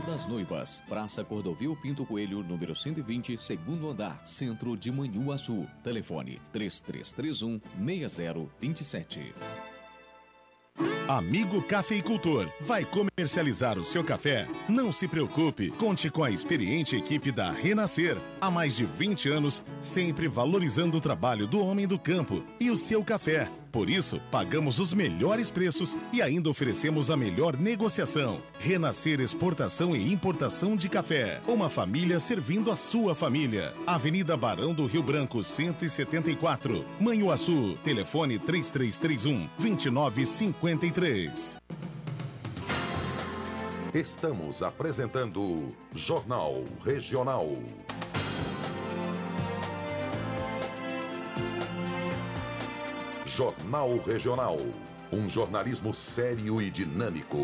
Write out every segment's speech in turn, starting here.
das Noivas, Praça Cordovil Pinto Coelho, número 120, segundo andar, centro de Manhuaçu. Telefone 3331-6027. Amigo cafeicultor, vai comercializar o seu café? Não se preocupe, conte com a experiente equipe da Renascer. Há mais de 20 anos, sempre valorizando o trabalho do homem do campo e o seu café. Por isso, pagamos os melhores preços e ainda oferecemos a melhor negociação. Renascer Exportação e Importação de Café. Uma família servindo a sua família. Avenida Barão do Rio Branco, 174. Manhuaçu. Telefone 3331-2953. Estamos apresentando Jornal Regional. Jornal Regional. Um jornalismo sério e dinâmico.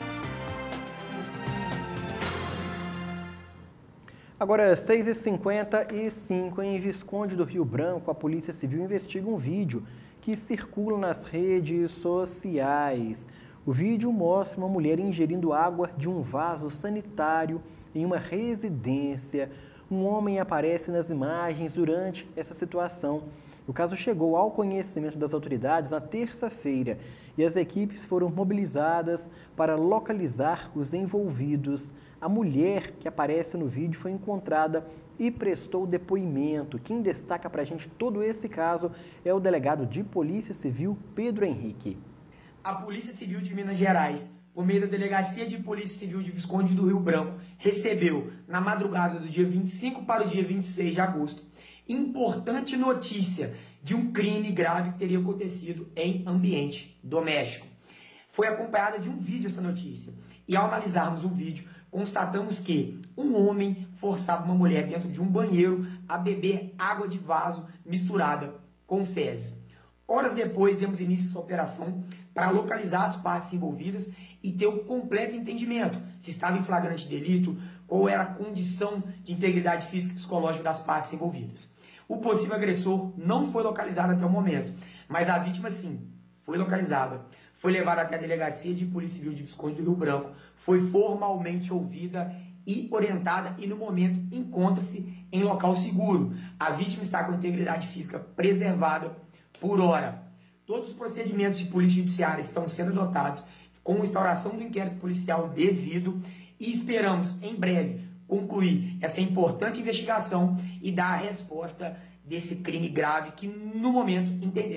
Agora, 6h55, em Visconde do Rio Branco, a Polícia Civil investiga um vídeo que circula nas redes sociais. O vídeo mostra uma mulher ingerindo água de um vaso sanitário em uma residência. Um homem aparece nas imagens durante essa situação. O caso chegou ao conhecimento das autoridades na terça-feira e as equipes foram mobilizadas para localizar os envolvidos. A mulher que aparece no vídeo foi encontrada e prestou depoimento. Quem destaca para a gente todo esse caso é o delegado de Polícia Civil, Pedro Henrique. A Polícia Civil de Minas Gerais, por meio da Delegacia de Polícia Civil de Visconde do Rio Branco, recebeu, na madrugada do dia 25 para o dia 26 de agosto, importante notícia de um crime grave que teria acontecido em ambiente doméstico. Foi acompanhada de um vídeo essa notícia. E ao analisarmos o vídeo, constatamos que um homem forçava uma mulher dentro de um banheiro a beber água de vaso misturada com fezes. Horas depois, demos início a essa operação para localizar as partes envolvidas e ter o completo entendimento se estava em flagrante delito, qual era a condição de integridade física e psicológica das partes envolvidas. O possível agressor não foi localizado até o momento, mas a vítima sim foi localizada. Foi levada até a Delegacia de Polícia Civil de Visconde do Rio Branco, foi formalmente ouvida e orientada e no momento encontra-se em local seguro. A vítima está com a integridade física preservada por hora. Todos os procedimentos de polícia judiciária estão sendo adotados com instauração do inquérito policial devido e esperamos em breve concluir essa importante investigação e dar a resposta desse crime grave que no momento entendemos